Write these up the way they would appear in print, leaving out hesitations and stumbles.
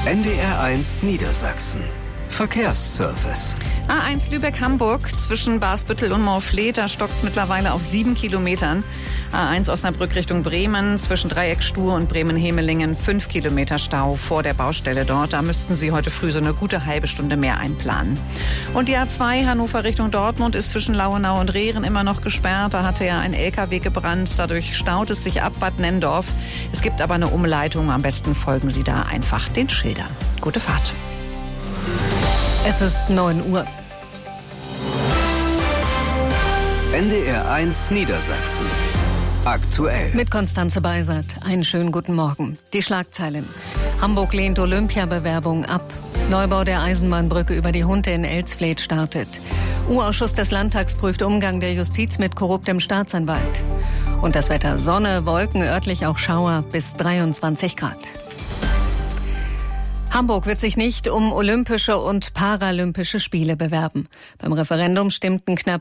NDR1 Niedersachsen. Verkehrsservice. A1 Lübeck-Hamburg zwischen Basbüttel und Moorfleet, da stockt es mittlerweile auf 7 Kilometern. A1 Osnabrück Richtung Bremen zwischen Dreieck Stur und Bremen-Hemelingen 5 Kilometer Stau vor der Baustelle dort. Da müssten Sie heute früh so eine gute halbe Stunde mehr einplanen. Und die A2 Hannover Richtung Dortmund ist zwischen Lauenau und Rehren immer noch gesperrt. Da hatte ja ein LKW gebrannt. Dadurch staut es sich ab Bad Nenndorf. Es gibt aber eine Umleitung. Am besten folgen Sie da einfach den Schildern. Gute Fahrt. Es ist 9 Uhr. NDR1 Niedersachsen. Aktuell. Mit Konstanze Beisert. Einen schönen guten Morgen. Die Schlagzeilen. Hamburg lehnt Olympiabewerbung ab. Neubau der Eisenbahnbrücke über die Hunte in Elsfleth startet. U-Ausschuss des Landtags prüft Umgang der Justiz mit korruptem Staatsanwalt. Und das Wetter: Sonne, Wolken, örtlich auch Schauer bis 23 Grad. Hamburg wird sich nicht um Olympische und Paralympische Spiele bewerben. Beim Referendum stimmten knapp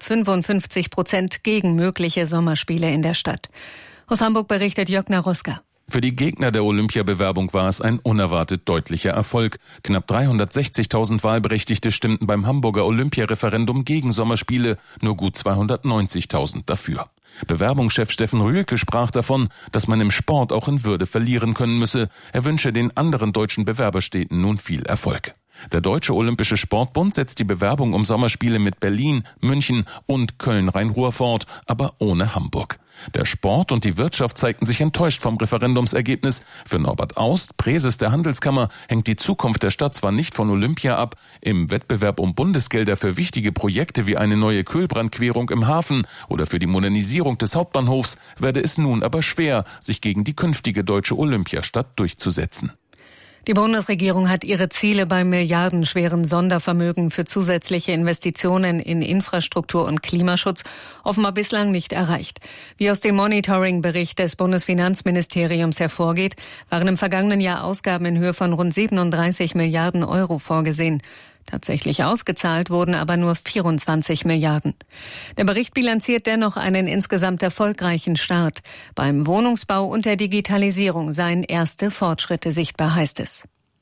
55% gegen mögliche Sommerspiele in der Stadt. Aus Hamburg berichtet Jörg Naroska. Für die Gegner der Olympiabewerbung war es ein unerwartet deutlicher Erfolg. Knapp 360.000 Wahlberechtigte stimmten beim Hamburger Olympiareferendum gegen Sommerspiele, nur gut 290.000 dafür. Bewerbungschef Steffen Rühlke sprach davon, dass man im Sport auch in Würde verlieren können müsse. Er wünsche den anderen deutschen Bewerberstädten nun viel Erfolg. Der Deutsche Olympische Sportbund setzt die Bewerbung um Sommerspiele mit Berlin, München und Köln-Rhein-Ruhr fort, aber ohne Hamburg. Der Sport und die Wirtschaft zeigten sich enttäuscht vom Referendumsergebnis. Für Norbert Aust, Präses der Handelskammer, hängt die Zukunft der Stadt zwar nicht von Olympia ab. Im Wettbewerb um Bundesgelder für wichtige Projekte wie eine neue Kölbrandquerung im Hafen oder für die Modernisierung des Hauptbahnhofs werde es nun aber schwer, sich gegen die künftige deutsche Olympiastadt durchzusetzen. Die Bundesregierung hat ihre Ziele beim milliardenschweren Sondervermögen für zusätzliche Investitionen in Infrastruktur und Klimaschutz offenbar bislang nicht erreicht. Wie aus dem Monitoring-Bericht des Bundesfinanzministeriums hervorgeht, waren im vergangenen Jahr Ausgaben in Höhe von rund 37 Milliarden Euro vorgesehen. Tatsächlich ausgezahlt wurden aber nur 24 Milliarden. Der Bericht bilanziert dennoch einen insgesamt erfolgreichen Start. Beim Wohnungsbau und der Digitalisierung seien erste Fortschritte sichtbar, heißt es.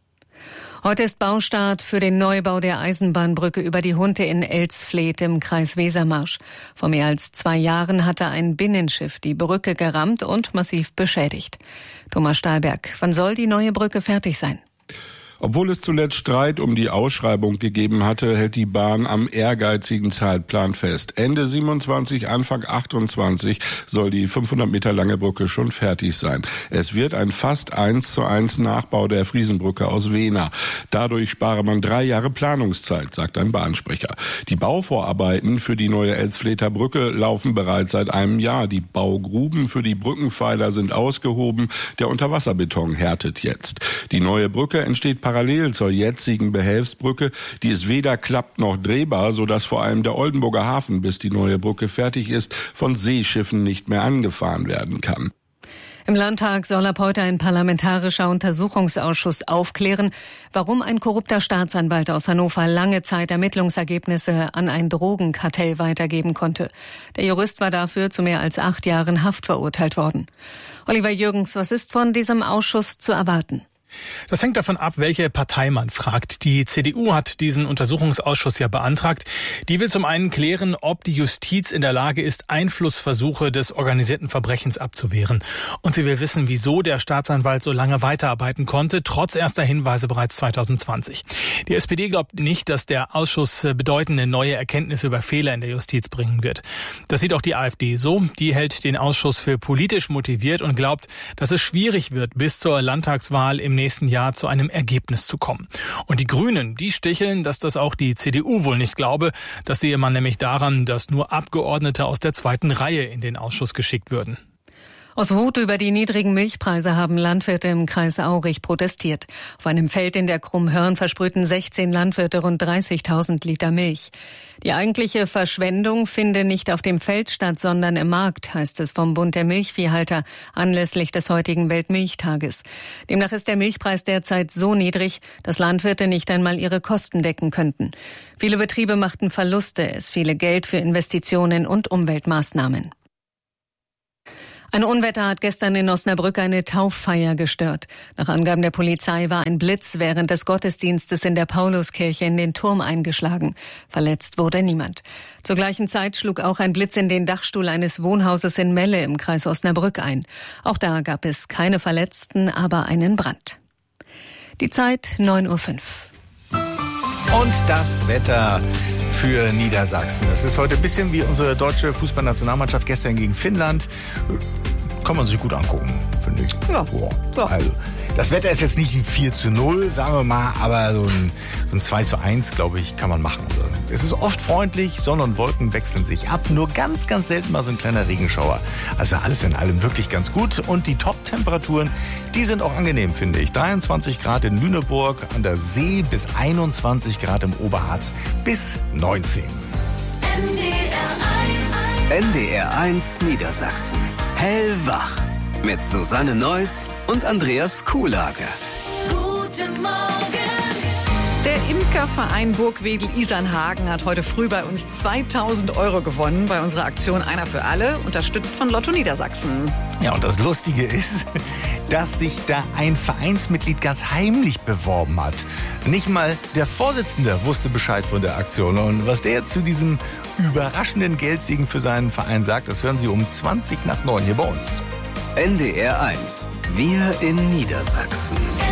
Heute ist Baustart für den Neubau der Eisenbahnbrücke über die Hunte in Elsfleth im Kreis Wesermarsch. Vor mehr als 2 Jahren hatte ein Binnenschiff die Brücke gerammt und massiv beschädigt. Thomas Stahlberg, wann soll die neue Brücke fertig sein? Obwohl es zuletzt Streit um die Ausschreibung gegeben hatte, hält die Bahn am ehrgeizigen Zeitplan fest. Ende 27, Anfang 28 soll die 500 Meter lange Brücke schon fertig sein. Es wird ein fast 1:1 Nachbau der Friesenbrücke aus Wehner. Dadurch spare man 3 Jahre Planungszeit, sagt ein Bahnsprecher. Die Bauvorarbeiten für die neue Elsflether Brücke laufen bereits seit einem Jahr. Die Baugruben für die Brückenpfeiler sind ausgehoben. Der Unterwasserbeton härtet jetzt. Die neue Brücke entsteht parallel zur jetzigen Behelfsbrücke. Die ist weder klappt noch drehbar, sodass vor allem der Oldenburger Hafen, bis die neue Brücke fertig ist, von Seeschiffen nicht mehr angefahren werden kann. Im Landtag soll ab heute ein parlamentarischer Untersuchungsausschuss aufklären, warum ein korrupter Staatsanwalt aus Hannover lange Zeit Ermittlungsergebnisse an ein Drogenkartell weitergeben konnte. Der Jurist war dafür zu mehr als 8 Jahren Haft verurteilt worden. Oliver Jürgens, was ist von diesem Ausschuss zu erwarten? Das hängt davon ab, welche Partei man fragt. Die CDU hat diesen Untersuchungsausschuss ja beantragt. Die will zum einen klären, ob die Justiz in der Lage ist, Einflussversuche des organisierten Verbrechens abzuwehren. Und sie will wissen, wieso der Staatsanwalt so lange weiterarbeiten konnte, trotz erster Hinweise bereits 2020. Die SPD glaubt nicht, dass der Ausschuss bedeutende neue Erkenntnisse über Fehler in der Justiz bringen wird. Das sieht auch die AfD so. Die hält den Ausschuss für politisch motiviert und glaubt, dass es schwierig wird, bis zur Landtagswahl im nächsten Jahr zu einem Ergebnis zu kommen. Und die Grünen, die sticheln, dass das auch die CDU wohl nicht glaube. Das sehe man nämlich daran, dass nur Abgeordnete aus der 2. Reihe in den Ausschuss geschickt würden. Aus Wut über die niedrigen Milchpreise haben Landwirte im Kreis Aurich protestiert. Auf einem Feld in der Krummhörn versprühten 16 Landwirte rund 30.000 Liter Milch. Die eigentliche Verschwendung finde nicht auf dem Feld statt, sondern im Markt, heißt es vom Bund der Milchviehhalter anlässlich des heutigen Weltmilchtages. Demnach ist der Milchpreis derzeit so niedrig, dass Landwirte nicht einmal ihre Kosten decken könnten. Viele Betriebe machten Verluste, es fehle Geld für Investitionen und Umweltmaßnahmen. Ein Unwetter hat gestern in Osnabrück eine Tauffeier gestört. Nach Angaben der Polizei war ein Blitz während des Gottesdienstes in der Pauluskirche in den Turm eingeschlagen. Verletzt wurde niemand. Zur gleichen Zeit schlug auch ein Blitz in den Dachstuhl eines Wohnhauses in Melle im Kreis Osnabrück ein. Auch da gab es keine Verletzten, aber einen Brand. Die Zeit 9:05 Uhr. Und das Wetter für Niedersachsen. Das ist heute ein bisschen wie unsere deutsche Fußballnationalmannschaft gestern gegen Finnland. Kann man sich gut angucken, finde ich. Ja. Ja. Also, das Wetter ist jetzt nicht ein 4:0, sagen wir mal, aber so ein 2:1, glaube ich, kann man machen. Also, es ist oft freundlich, Sonne und Wolken wechseln sich ab. Nur ganz, ganz selten mal so ein kleiner Regenschauer. Also alles in allem wirklich ganz gut. Und die Top-Temperaturen, die sind auch angenehm, finde ich. 23 Grad in Lüneburg an der See bis 21 Grad im Oberharz bis 19. NDR1 Niedersachsen. Hellwach. Mit Susanne Neuss und Andreas Kuhlage. Guten Morgen. Der Imkerverein Burgwedel-Isernhagen hat heute früh bei uns 2.000 € gewonnen bei unserer Aktion Einer für alle, unterstützt von Lotto Niedersachsen. Ja, und das Lustige ist, dass sich da ein Vereinsmitglied ganz heimlich beworben hat. Nicht mal der Vorsitzende wusste Bescheid von der Aktion. Und was der jetzt zu diesem überraschenden Geldsegen für seinen Verein sagt, das hören Sie um 20 nach 9 hier bei uns. NDR1. Wir in Niedersachsen.